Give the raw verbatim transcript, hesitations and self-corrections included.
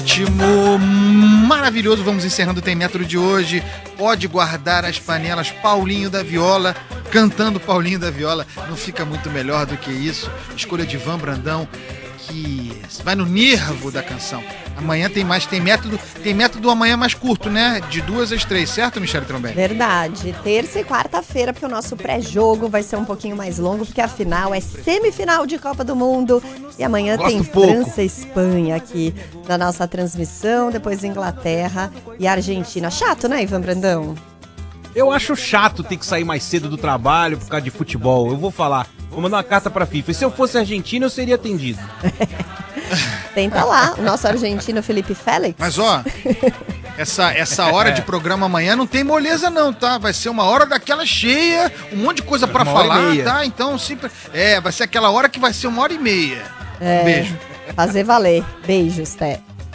Ótimo, maravilhoso, vamos encerrando o Tem Metro de hoje. Pode guardar as panelas, Paulinho da Viola, cantando Paulinho da Viola, não fica muito melhor do que isso. Escolha de Ivan Brandão, que vai no nervo da canção. Amanhã tem mais, tem método, tem método amanhã mais curto, né? De duas às três, certo, Michele Trombelli? Verdade. Terça e quarta-feira, porque o nosso pré-jogo vai ser um pouquinho mais longo, porque afinal é semifinal de Copa do Mundo. E amanhã Gosto tem pouco. França e Espanha aqui na nossa transmissão, depois Inglaterra e Argentina. Chato, né, Ivan Brandão? Eu acho chato ter que sair mais cedo do trabalho por causa de futebol. Eu vou falar, vou mandar uma carta pra FIFA. E se eu fosse argentino, eu seria atendido. Tenta lá, o nosso argentino Felipe Félix. Mas ó, essa, essa hora de programa amanhã não tem moleza não, tá? Vai ser uma hora daquela cheia, um monte de coisa pra Uma hora e falar, meia. tá? Então, sempre, é, vai ser aquela hora que vai ser uma hora e meia. É, Beijo. fazer valer. Beijos, Té.